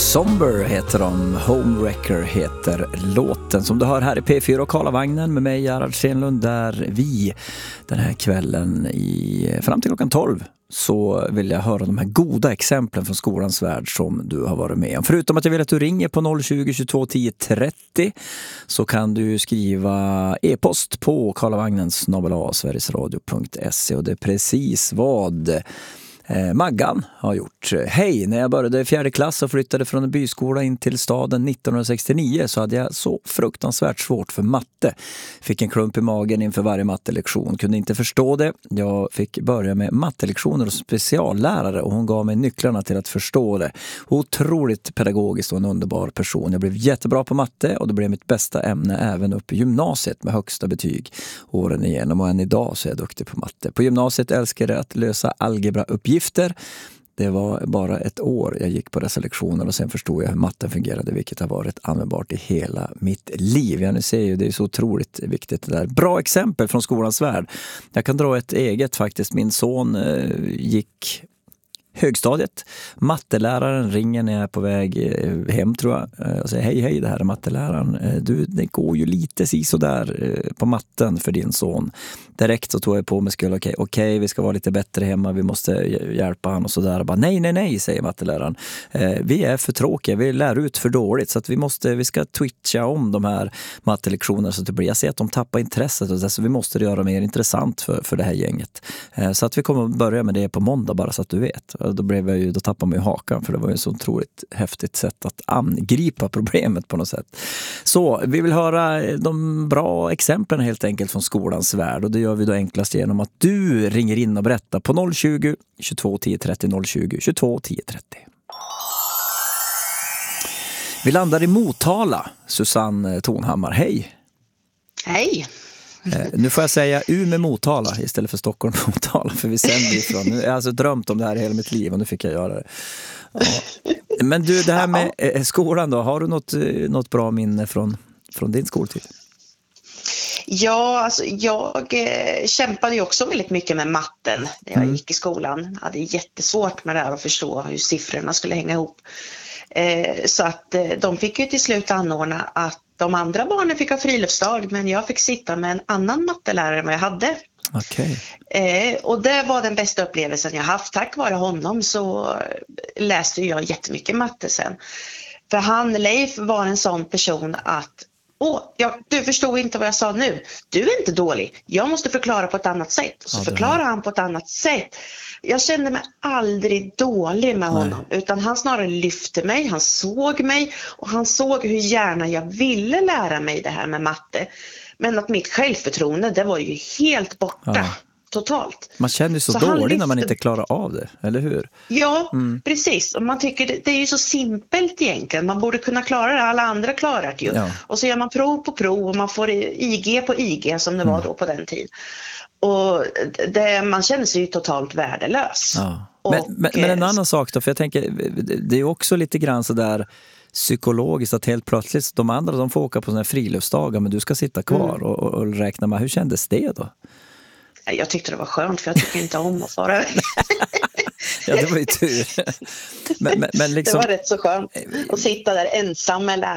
Somber heter de, Homewrecker heter låten som du hör här i P4 och Karlavagnen med mig Gerhard Stenlund, där vi den här kvällen fram till klockan 12 så vill jag höra de här goda exemplen från skolans värld som du har varit med om. Förutom att jag vill att du ringer på 020 22 10 30 så kan du skriva e-post på karlavagnen@sverigesradio.se, och det är precis vad Maggan har gjort. Hej, när jag började 4:e klass och flyttade från en byskola in till staden 1969 så hade jag så fruktansvärt svårt för matte. Fick en klump i magen inför varje mattelektion. Kunde inte förstå det. Jag fick börja med mattelektioner och speciallärare och hon gav mig nycklarna till att förstå det. Otroligt pedagogiskt och en underbar person. Jag blev jättebra på matte och det blev mitt bästa ämne även upp i gymnasiet med högsta betyg åren igenom, och än idag så är jag duktig på matte. På gymnasiet älskade jag att lösa algebrauppgifter. Det var bara ett år jag gick på dessa lektioner och sen förstod jag hur matten fungerade, vilket har varit användbart i hela mitt liv. Ja, ni ser ju, det är så otroligt viktigt det där. Bra exempel från skolans värld. Jag kan dra ett eget faktiskt. Min son gick högstadiet. Matteläraren ringer när jag är på väg hem, tror jag, och säger hej, det här är matteläraren. Du, det går ju lite sådär på matten för din son. Direkt så tog jag på mig skuld, okej, vi ska vara lite bättre hemma, vi måste hjälpa han och sådär. Bara, nej, säger matteläraren. Vi är för tråkiga, vi lär ut för dåligt, så att vi ska twitcha om de här mattelektionerna så att det blir, jag ser att de tappar intresset och så vi måste göra mer intressant för det här gänget. Så att vi kommer att börja med det på måndag, bara så att du vet. Då tappar man ju hakan, för det var ju så otroligt häftigt sätt att angripa problemet på något sätt. Så vi vill höra de bra exemplen helt enkelt från skolans värld, och det gör vi då enklast genom att du ringer in och berättar på 020 22 10 30 020 22 10 30. Vi landar i Motala. Susanne Tonhammar, hej! Hej! Nu får jag säga Umeå Motala istället för Stockholm Motala, för vi sänder ifrån. Jag har alltså drömt om det här hela mitt liv och nu fick jag göra det. Ja. Men du, det här med skolan då, har du något bra minne från din skoltid? Ja, alltså jag kämpade ju också väldigt mycket med matten när jag gick i skolan. Jag hade jättesvårt med det här att förstå hur siffrorna skulle hänga ihop. Så att de fick ju till slut anordna att de andra barnen fick ha friluftsdag, men jag fick sitta med en annan mattelärare än vad jag hade. Okay. Och det var den bästa upplevelsen jag haft. Tack vare honom så läste jag jättemycket matte sen. För Leif var en sån person att du förstod inte vad jag sa nu. Du är inte dålig. Jag måste förklara på ett annat sätt. Så förklarar han på ett annat sätt. Jag kände mig aldrig dålig med honom. Utan han snarare lyfte mig. Han såg mig. Och han såg hur gärna jag ville lära mig det här med matte. Men att mitt självförtroende, det var ju helt borta. Ja. Totalt. Man känner ju så dålig när man inte klarar av det, eller hur? Ja, precis. Och man tycker det är ju så simpelt egentligen. Man borde kunna klara det, alla andra klarar det ju. Ja. Och så gör man prov på prov och man får IG på IG som det var då på den tiden. Och man känner sig ju totalt värdelös. Ja. Men en annan sak då, för jag tänker, det är ju också lite grann så där psykologiskt att helt plötsligt de andra de får åka på såna här friluftsdagar, men du ska sitta kvar och räkna med. Hur kändes det då? Jag tyckte det var skönt, för jag tycker inte om att fara. Ja, det var ju tur. Men liksom, det var rätt så skönt att sitta där ensam med